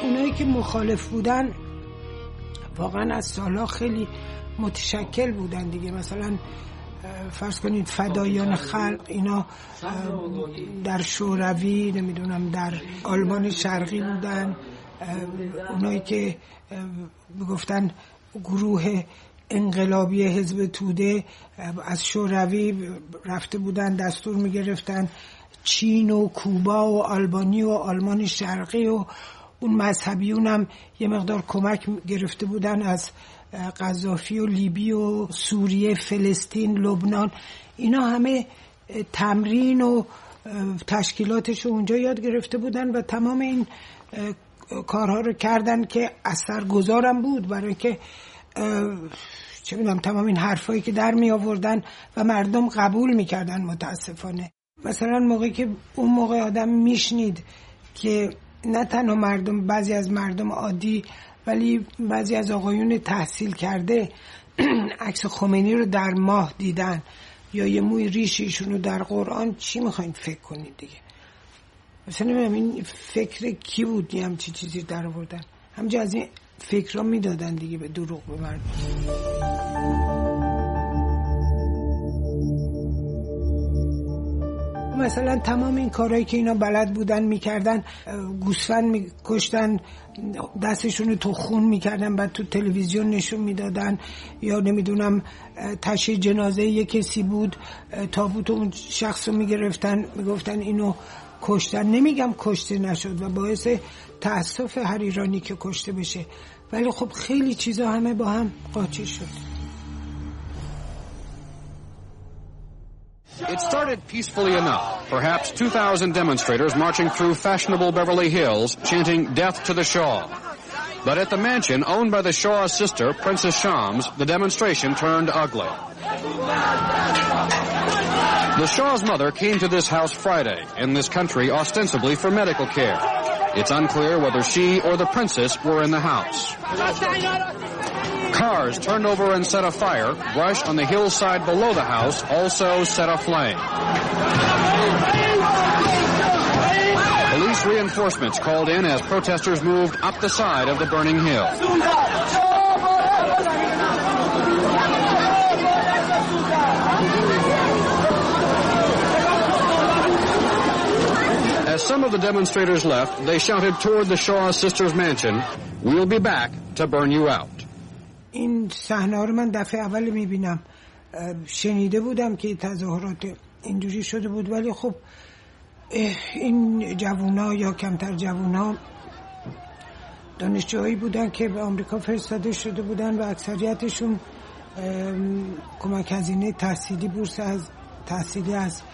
اونایی که مخالف بودن واقعا از سالها خیلی متشکل بودن دیگه. مثلا فرض کنید فدایان خلق، اینا در شوروی، نمیدونم در آلمان شرقی بودن، اونایی که گفتن گروه انقلابی حزب توده از شوروی رفته بودن دستور میگرفتن چین و کوبا و آلبانی و آلمان شرقی، و اون مذهبیون هم یه مقدار کمک گرفته بودن از قذافی و لیبی و سوریه، فلسطین، لبنان. اینا همه تمرین و تشکیلاتش اونجا یاد گرفته بودن و تمام این کارها رو کردن که اثرگذارم بود، برای که چه میدونم تمام این حرفایی که در می آوردن و مردم قبول میکردن. متاسفانه مثلا موقعی که اون موقع آدم میشنید که نه تنها مردم، بعضی از مردم عادی ولی بعضی از آقایون تحصیل کرده عکس خمینی رو در ماه دیدن یا یه موی ریشیشون رو در قرآن، چی میخواین فکر کنید دیگه؟ مثلا نمیدونم این فکر کی بود یه همچی چیزی در آوردن؟ همجا از این فکر را میدادن دیگه به دروغ به مردم. مثلا تمام این کارهایی که اینا بلد بودن میکردن، گوسفند میکشتن، دستشون رو تو خون میکردن، بعد تو تلویزیون نشون میدادن، یا نمیدونم تشییع جنازه یک کسی بود، تابوت اون شخص رو میگرفتن میگفتن اینو کشتن. نمیگم کشته نشد و باعث تأسف هر ایرانی که کشته بشه، ولی خب خیلی چیزا همه با هم قاطی شد. It started peacefully enough. Perhaps 2,000 demonstrators marching through fashionable Beverly Hills, chanting "Death to the Shah." But at the mansion owned by the Shah's sister, Princess Shams, the demonstration turned ugly. The Shah's mother came to this house Friday, in this country ostensibly for medical care. It's unclear whether she or the princess were in the house. Cars turned over and set afire. Brush on the hillside below the house also set aflame. Police reinforcements called in as protesters moved up the side of the burning hill. As some of the demonstrators left, they shouted toward the Shah's sister's mansion, "We'll be back to burn you out." این صحنه رو من دفعه اول میبینم. شنیده بودم که تظاهرات اینجوری شده بود، ولی خب این جوونا یا کمتر جوونا دانشجوهایی بودن که به آمریکا فرستاده شده بودن و اکثریتشون کمک هزینه تحصیلی، بورس از تحصیلی از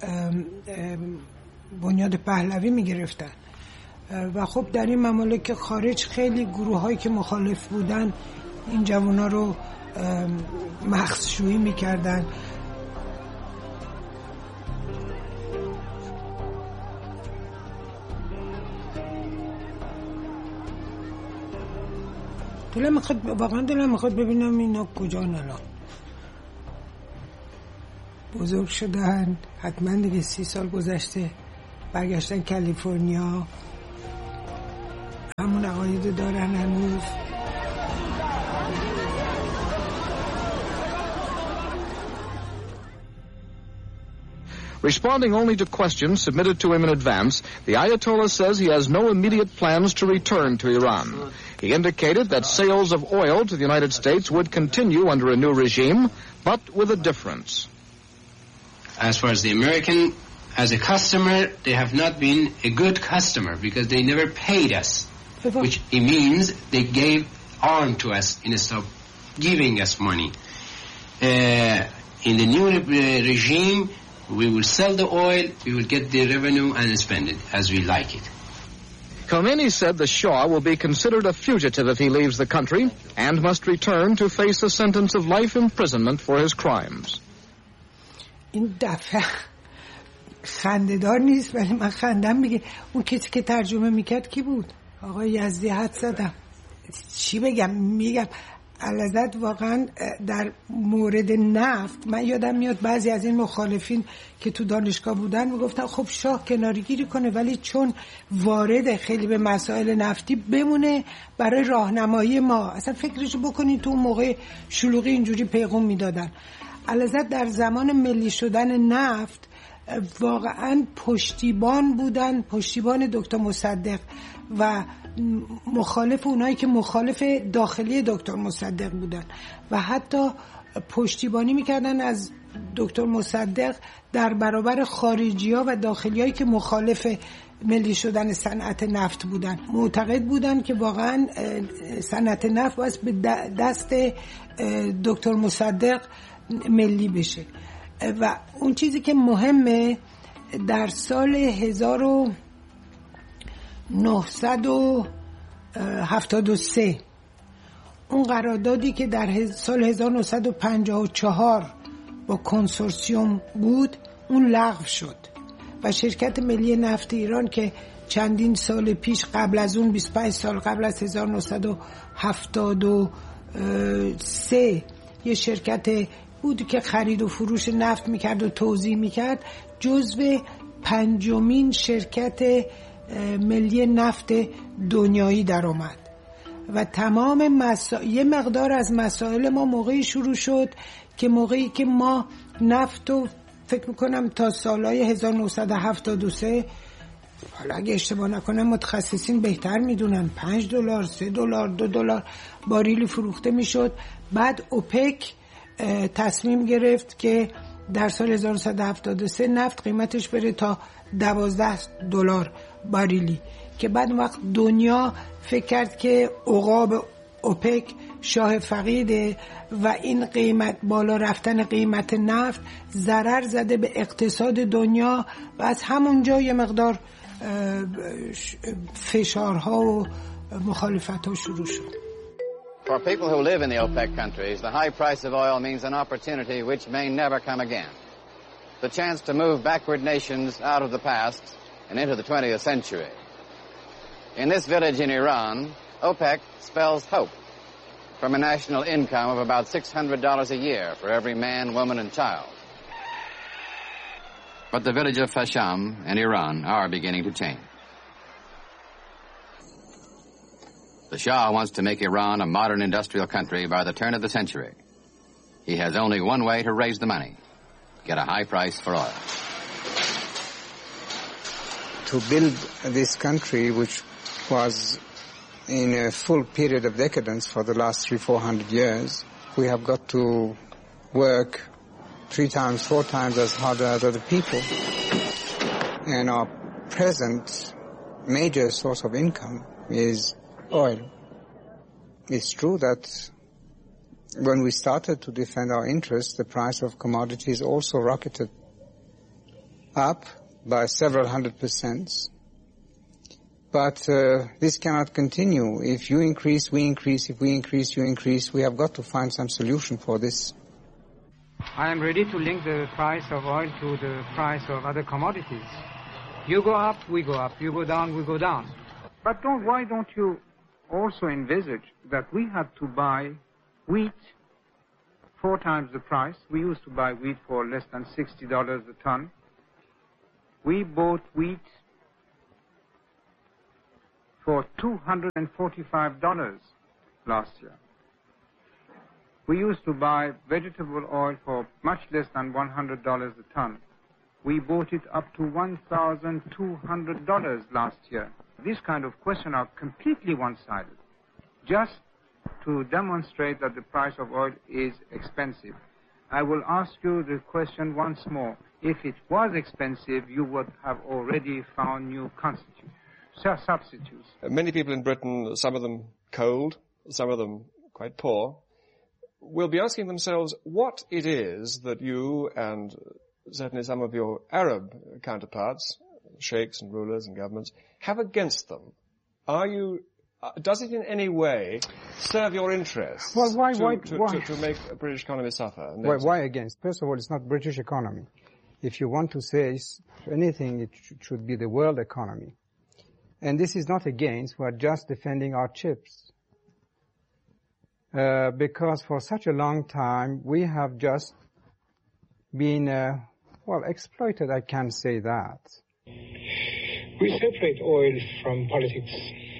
بنیاد پهلوی میگرفتن و خب در این ممالک خارج خیلی گروهایی که مخالف بودن این جوانا رو مخزشویی میکردن. واقعا دلم میخواد ببینم اینا کجان الان. بزرگ شدن، حتما دیگه 30 سال گذشته برگشتن کالیفرنیا، همون عقاید دارن هنوز. Responding only to questions submitted to him in advance, the Ayatollah says he has no immediate plans to return to Iran. He indicated that sales of oil to the United States would continue under a new regime, but with a difference. As far as the American, as a customer, they have not been a good customer because they never paid us, which it means they gave arm to us instead of giving us money. In the new regime, we will sell the oil, we will get the revenue and spend it as we like it. Khomeini said the Shah will be considered a fugitive if he leaves the country and must return to face a sentence of life imprisonment for his crimes. این دفعه خنده‌دار نیست ولی من خندم میگه. اون کسی که ترجمه میکرد کی بود؟ آقای یزدی. حد زدم. چی بگم؟ میگم علازت واقعا در مورد نفت من یادم میاد بعضی از این مخالفین که تو دانشگاه بودن میگفتن خب شاه کناره‌گیری کنه ولی چون وارد خیلی به مسائل نفتی بمونه برای راهنمایی ما. اصلا فکرشو بکنین تو اون موقع شلوغی اینجوری پیغام میدادن. علازت در زمان ملی شدن نفت واقعا پشتیبان بودن، پشتیبان دکتر مصدق و مخالف اونایی که مخالف داخلی دکتر مصدق بودن و حتی پشتیبانی میکردن از دکتر مصدق در برابر خارجی‌ها و داخلیایی که مخالف ملی شدن صنعت نفت بودن. معتقد بودن که واقعا صنعت نفت باید به دست دکتر مصدق ملی بشه. و اون چیزی که مهمه در سال 1973 اون قراردادی که در سال 1954 با کنسورسیوم بود اون لغو شد و شرکت ملی نفت ایران که چندین سال پیش قبل از اون 25 سال قبل از 1973 یه شرکت بود که خرید و فروش نفت میکرد و توزیع میکرد، جزو 5مین شرکت ملی نفت دنیایی در اومد و تمام یه مقدار از مسائل ما موقعی شروع شد که موقعی که ما نفت و فکر میکنم تا سالهای 1973 حالا اگه اشتباه نکنم متخصصین بهتر میدونن $5 $3 $2 باریلی فروخته میشد. بعد اوپک تصمیم گرفت که در سال 1973 نفت قیمتش بره تا $12 باریلی که بعد وقت دنیا فکر کرد که عقاب اوپک شاه فقیده و این قیمت بالا رفتن قیمت نفت ضرر زده به اقتصاد دنیا و از همونجا یه مقدار فشارها و مخالفت‌ها شروع شد. For people who live in the OPEC countries, the high price of oil means an opportunity which may never come again. The chance to move backward nations out of the past and into the 20th century. In this village in Iran, OPEC spells hope from a national income of about $600 a year for every man, woman, and child. But the village of Fasham in Iran are beginning to change. The Shah wants to make Iran a modern industrial country by the turn of the century. He has only one way to raise the money: get a high price for oil. To build this country, which was in a full period of decadence for the last 300-400 years, we have got to work 3 times, 4 times as hard as other people. And our present major source of income is oil. It's true that when we started to defend our interests, the price of commodities also rocketed up by several 100%. But this cannot continue. If you increase, we increase. If we increase, you increase. We have got to find some solution for this. I am ready to link the price of oil to the price of other commodities. You go up, we go up. You go down, we go down. But why don't you also envisage that we had to buy wheat 4 times the price? We used to buy wheat for less than $60 a ton. We bought wheat for $245 last year. We used to buy vegetable oil for much less than $100 a ton. We bought it up to $1,200 last year. This kind of question are completely one-sided, just to demonstrate that the price of oil is expensive. I will ask you the question once more. If it was expensive, you would have already found new substitutes. Many people in Britain, some of them cold, some of them quite poor, will be asking themselves what it is that you and certainly some of your Arab counterparts, sheikhs and rulers and governments, have against them. Does it in any way serve your interests? Well, why to make a British economy suffer? Why against? First of all, it's not British economy. If you want to say anything, it should be the world economy. And this is not against, we are just defending our chips. because for such a long time we have just been, exploited, I can say that. We separate oil from politics.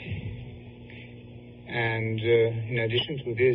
And in addition to this,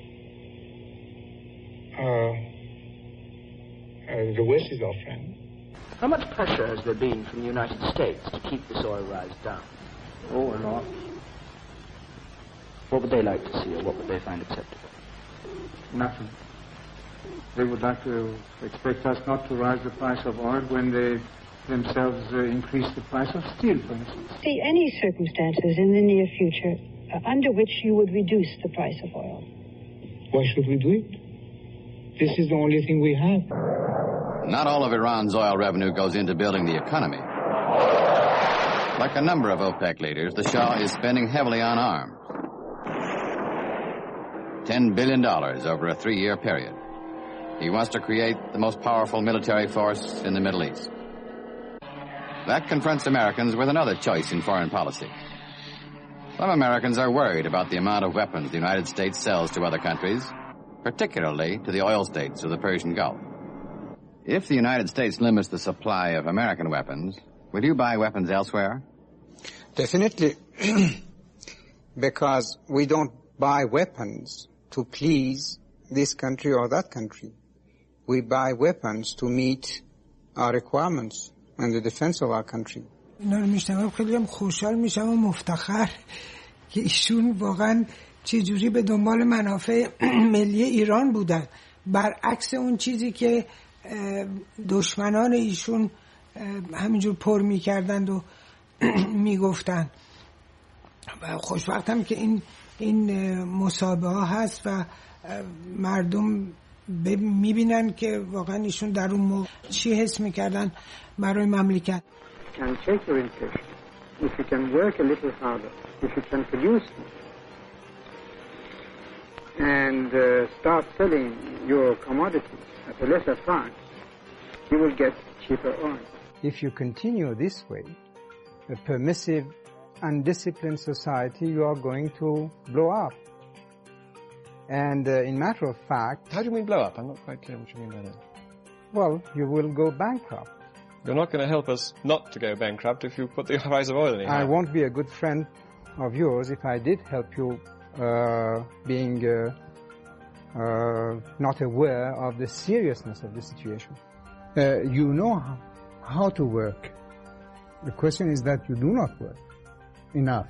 the West is our friend. How much pressure has there been from the United States to keep this oil rise down? Oh, a lot. What would they like to see, or what would they find acceptable? Nothing. They would like to expect us not to rise the price of oil when they themselves increase the price of steel, for instance. See any circumstances in the near future under which you would reduce the price of oil? Why should we do it? This is the only thing we have. Not all of Iran's oil revenue goes into building the economy. Like a number of OPEC leaders, the Shah is spending heavily on arms. $10 billion over a 3-year period. He wants to create the most powerful military force in the Middle East. That confronts Americans with another choice in foreign policy. Some Americans are worried about the amount of weapons the United States sells to other countries, particularly to the oil states of the Persian Gulf. If the United States limits the supply of American weapons, will you buy weapons elsewhere? Definitely, because we don't buy weapons to please this country or that country. We buy weapons to meet our requirements and the defense of our country. اینا رو میشنوم خیلی هم خوشحال میشم و مفتخر که ایشون واقعا چجوری به دنبال منافع ملی ایران بودن، برعکس اون چیزی که دشمنان ایشون همینجور پر میکردند و میگفتن. و خوشوقتم که این مسابقه ها هست و مردم میبینن که واقعا ایشون در اون موقع چی حس میکردن برای مملکت. And check your inflation. If you can work a little harder, if you can produce more, and start selling your commodities at a lesser price, you will get cheaper oil. If you continue this way, a permissive, undisciplined society, you are going to blow up. And in matter of fact... How do you mean blow up? I'm not quite clear what you mean by that. Well, you will go bankrupt. You're not going to help us not to go bankrupt if you put the price of oil in. I won't be a good friend of yours if I did help you being not aware of the seriousness of the situation. You know how to work. The question is that you do not work enough.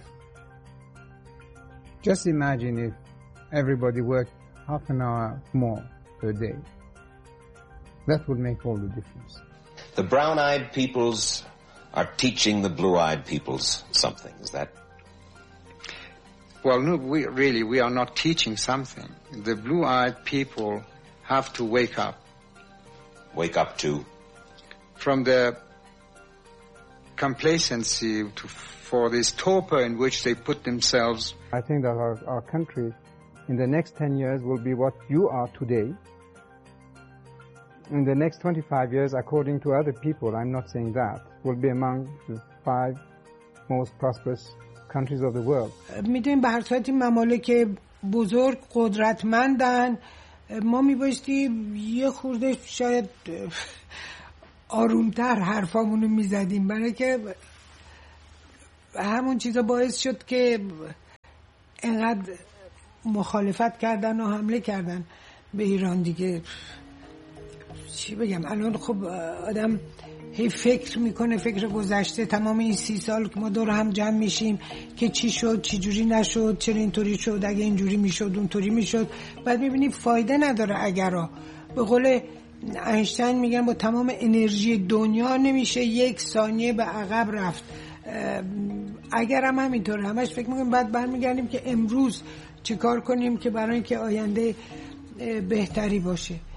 Just imagine if everybody worked half an hour more per day. That would make all the difference. The brown-eyed peoples are teaching the blue-eyed peoples something, is that? Well, no, we are not teaching something. The blue-eyed people have to wake up. Wake up to? From the complacency for this torpor in which they put themselves. I think that our country in the next 10 years will be what you are today. In the next 25 years, according to other people, I'm not saying that, will be among the 5 most prosperous countries of the world. میدونیم به هر صورت این ممالک بزرگ قدرتمندن. ما میبایستی یه خورده شاید آرومتر حرفامونو میزدیم، برای که همون چیزا باعث شد که اینقدر مخالفت کردن و حمله کردن به ایران دیگه. چی بگم، الان خب آدم هی فکر میکنه، فکر گذشته، تمام این 30 سال که ما دور هم جمع میشیم که چی شد، چی جوری نشد، چرا اینطوری شد، اگه اینجوری میشد اونطوری میشد. بعد میبینی فایده نداره. اگرها به قول اینشتین میگن با تمام انرژی دنیا نمیشه 1 ثانیه به عقب رفت. اگر هم همینطوره همش فکر میکنیم بعد برمیگردیم که امروز چیکار کنیم که برای اینکه آینده بهتری باشه.